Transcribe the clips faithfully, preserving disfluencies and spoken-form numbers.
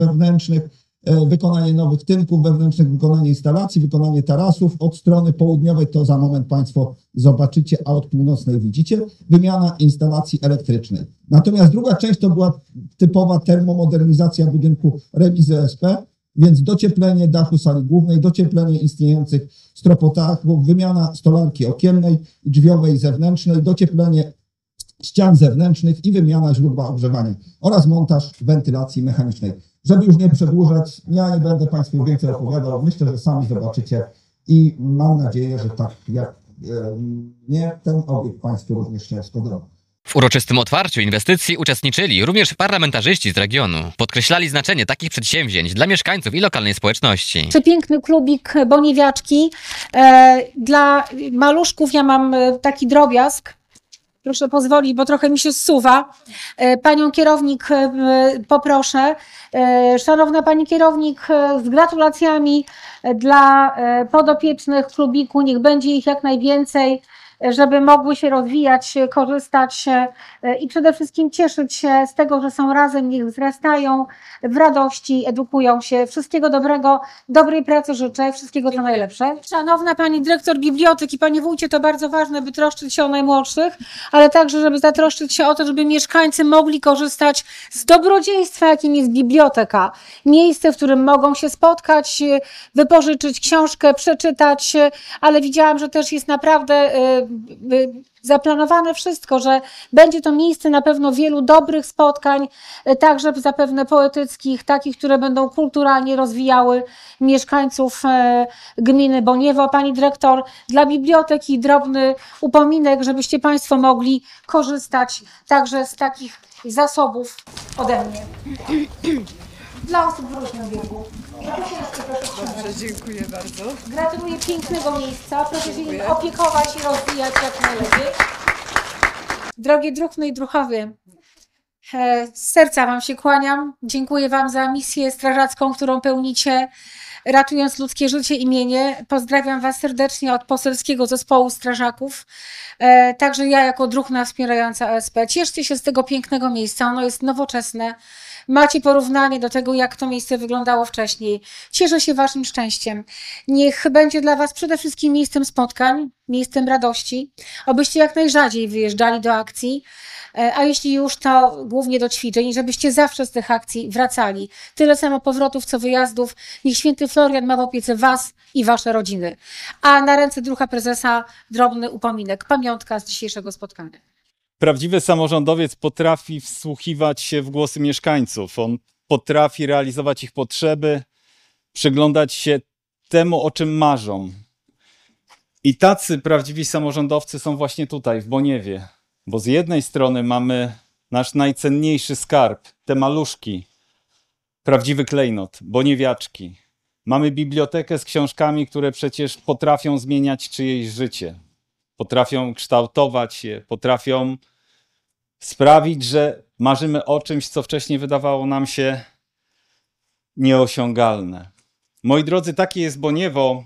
wewnętrznych, wykonanie nowych tynków wewnętrznych, wykonanie instalacji, wykonanie tarasów. Od strony południowej to za moment Państwo zobaczycie, a od północnej widzicie, wymiana instalacji elektrycznej. Natomiast druga część to była typowa termomodernizacja budynku remizy O S P, więc docieplenie dachu sali głównej, docieplenie istniejących stropotachów, wymiana stolarki okiennej, drzwiowej, zewnętrznej, docieplenie ścian zewnętrznych i wymiana źródła ogrzewania oraz montaż wentylacji mechanicznej. Żeby już nie przedłużać, ja nie będę Państwu więcej opowiadał, myślę, że sami zobaczycie i mam nadzieję, że tak jak mnie, ten obiekt Państwu również się spodoba. W uroczystym otwarciu inwestycji uczestniczyli również parlamentarzyści z regionu. Podkreślali znaczenie takich przedsięwzięć dla mieszkańców i lokalnej społeczności. Przepiękny klubik Boniwiaczki. E, dla maluszków ja mam taki drobiazg. Proszę pozwolić, bo trochę mi się zsuwa. Panią kierownik poproszę. Szanowna Pani kierownik, z gratulacjami dla podopiecznych klubiku. Niech będzie ich jak najwięcej, żeby mogły się rozwijać, korzystać i przede wszystkim cieszyć się z tego, że są razem, niech wzrastają w radości, edukują się. Wszystkiego dobrego, dobrej pracy życzę, wszystkiego co najlepsze. Szanowna Pani Dyrektor Biblioteki, Panie Wójcie, to bardzo ważne, by troszczyć się o najmłodszych, ale także, żeby zatroszczyć się o to, żeby mieszkańcy mogli korzystać z dobrodziejstwa, jakim jest biblioteka. Miejsce, w którym mogą się spotkać, wypożyczyć książkę, przeczytać, ale widziałam, że też jest naprawdę zaplanowane wszystko, że będzie to miejsce na pewno wielu dobrych spotkań, także zapewne poetyckich, takich, które będą kulturalnie rozwijały mieszkańców gminy Boniewo. Pani dyrektor, dla biblioteki drobny upominek, żebyście Państwo mogli korzystać także z takich zasobów ode mnie. Dla osób w różnym wieku. Dobrze, dziękuję bardzo. Gratuluję pięknego miejsca. Proszę się nim opiekować i rozwijać jak najlepiej. Drogie druhny i druhowie, z serca Wam się kłaniam. Dziękuję Wam za misję strażacką, którą pełnicie, ratując ludzkie życie i mienie. Pozdrawiam Was serdecznie od poselskiego zespołu strażaków. Także ja jako druhna wspierająca O S P. Cieszcie się z tego pięknego miejsca. Ono jest nowoczesne. Macie porównanie do tego, jak to miejsce wyglądało wcześniej. Cieszę się Waszym szczęściem. Niech będzie dla Was przede wszystkim miejscem spotkań, miejscem radości, abyście jak najrzadziej wyjeżdżali do akcji, a jeśli już, to głównie do ćwiczeń, żebyście zawsze z tych akcji wracali. Tyle samo powrotów, co wyjazdów. Niech święty Florian ma w opiece Was i Wasze rodziny. A na ręce druha prezesa drobny upominek, pamiątka z dzisiejszego spotkania. Prawdziwy samorządowiec potrafi wsłuchiwać się w głosy mieszkańców. On potrafi realizować ich potrzeby, przyglądać się temu, o czym marzą. I tacy prawdziwi samorządowcy są właśnie tutaj, w Boniewie. Bo z jednej strony mamy nasz najcenniejszy skarb, te maluszki, prawdziwy klejnot, boniewiaczki. Mamy bibliotekę z książkami, które przecież potrafią zmieniać czyjeś życie. Potrafią kształtować je, potrafią sprawić, że marzymy o czymś, co wcześniej wydawało nam się nieosiągalne. Moi drodzy, takie jest Boniewo,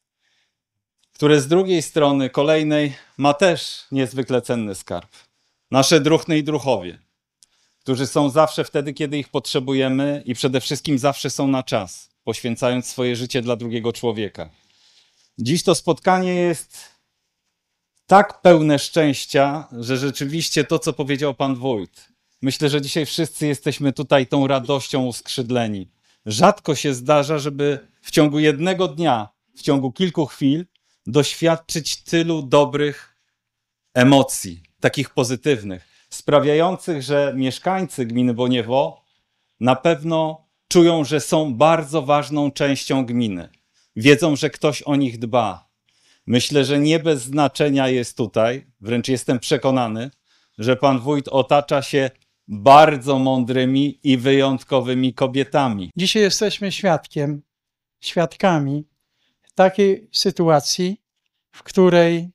które z drugiej strony, kolejnej, ma też niezwykle cenny skarb. Nasze druhny i druhowie, którzy są zawsze wtedy, kiedy ich potrzebujemy i przede wszystkim zawsze są na czas, poświęcając swoje życie dla drugiego człowieka. Dziś to spotkanie jest tak pełne szczęścia, że rzeczywiście to, co powiedział pan wójt, myślę, że dzisiaj wszyscy jesteśmy tutaj tą radością uskrzydleni. Rzadko się zdarza, żeby w ciągu jednego dnia, w ciągu kilku chwil doświadczyć tylu dobrych emocji, takich pozytywnych, sprawiających, że mieszkańcy gminy Boniewo na pewno czują, że są bardzo ważną częścią gminy. Wiedzą, że ktoś o nich dba. Myślę, że nie bez znaczenia jest tutaj, wręcz jestem przekonany, że pan wójt otacza się bardzo mądrymi i wyjątkowymi kobietami. Dzisiaj jesteśmy świadkiem, świadkami takiej sytuacji, w której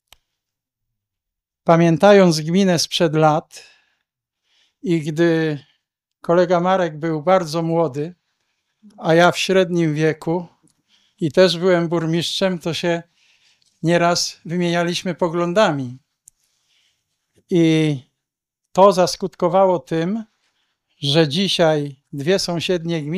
pamiętając gminę sprzed lat i gdy kolega Marek był bardzo młody, a ja w średnim wieku i też byłem burmistrzem, to się nieraz wymienialiśmy poglądami. I to zaskutkowało tym, że dzisiaj dwie sąsiednie gminy